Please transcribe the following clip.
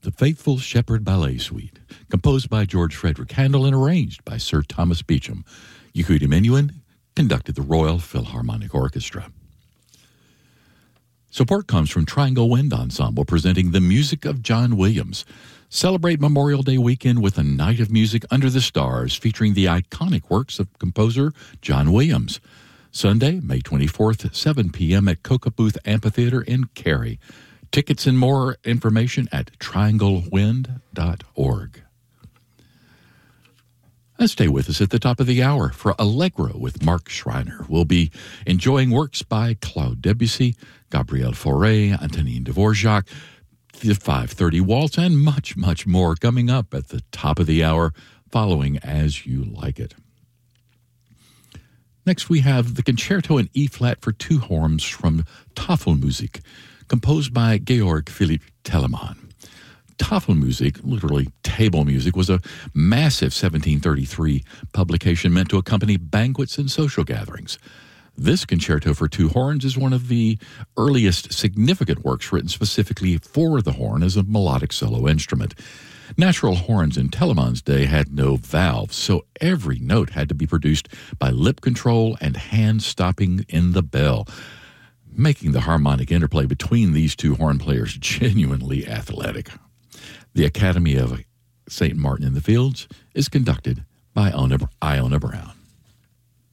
The Faithful Shepherd Ballet Suite, composed by George Frederick Handel and arranged by Sir Thomas Beecham. Yehudi Menuhin conducted the Royal Philharmonic Orchestra. Support comes from Triangle Wind Ensemble, presenting the music of John Williams. Celebrate Memorial Day weekend with a night of music under the stars featuring the iconic works of composer John Williams. Sunday, May 24th, 7 p.m. at Coca Booth Amphitheater in Cary. Tickets and more information at trianglewind.org. And stay with us at the top of the hour for Allegro with Mark Schreiner. We'll be enjoying works by Claude Debussy, Gabriel Fauré, Antonin Dvorak, the 5:30 Waltz, and much, much more coming up at the top of the hour, following As You Like It. Next, we have the Concerto in E-flat for two horns from Tafelmusik, composed by Georg Philipp Telemann. Tafelmusik, literally table music, was a massive 1733 publication meant to accompany banquets and social gatherings. This concerto for two horns is one of the earliest significant works written specifically for the horn as a melodic solo instrument. Natural horns in Telemann's day had no valves, so every note had to be produced by lip control and hand stopping in the bell, making the harmonic interplay between these two horn players genuinely athletic. The Academy of St. Martin in the Fields is conducted by Iona Brown.